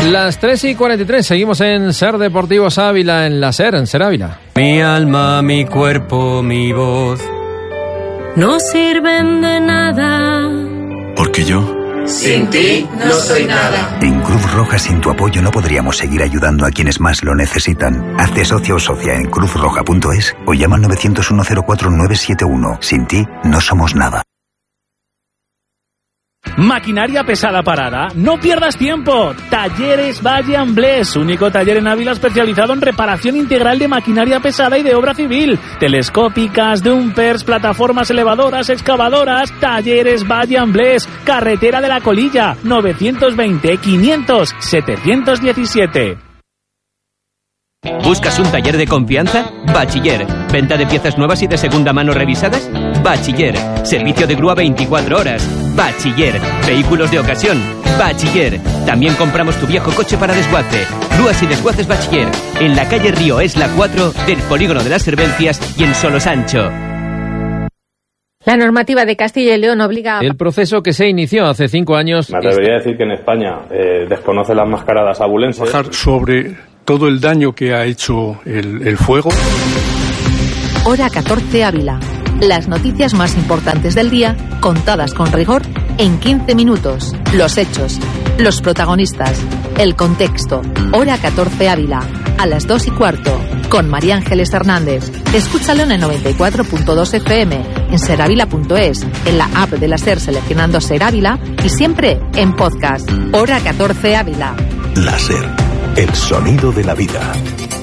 Las 3:43, seguimos en Ser Deportivos Ávila, en la SER, en Ser Ávila. Mi alma, mi cuerpo, mi voz no sirven de nada. Porque yo sin ti no soy nada. En Cruz Roja, sin tu apoyo no podríamos seguir ayudando a quienes más lo necesitan. Hazte socio o socia en cruzroja.es o llama al 900-104-971. Sin ti no somos nada. Maquinaria pesada parada, no pierdas tiempo. Talleres Valle Amblés, único taller en Ávila especializado en reparación integral de maquinaria pesada y de obra civil. Telescópicas, dumpers, plataformas elevadoras, excavadoras. Talleres Valle Amblés, carretera de la Colilla, 920-500-717. ¿Buscas un taller de confianza? Bachiller. ¿Venta de piezas nuevas y de segunda mano revisadas? Bachiller. Servicio de grúa 24 horas. Bachiller. Vehículos de ocasión. Bachiller. También compramos tu viejo coche para desguace. Grúas y desguaces Bachiller. En la calle Río Esla 4 del Polígono de las Servencias y en Solosancho. La normativa de Castilla y León obliga a... El proceso que se inició hace 5 años... Me atrevería a decir que en España desconoce las mascaradas abulenses. Bajar sobre todo el daño que ha hecho el fuego. Hora 14 Ávila. Las noticias más importantes del día, contadas con rigor, en 15 minutos. Los hechos, los protagonistas, el contexto. Hora 14 Ávila. A las 2:15, con María Ángeles Hernández. Escúchalo en el 94.2 FM, en serávila.es, en la app de la SER seleccionando Ser Ávila y siempre en podcast. Hora 14 Ávila. La SER, el sonido de la vida.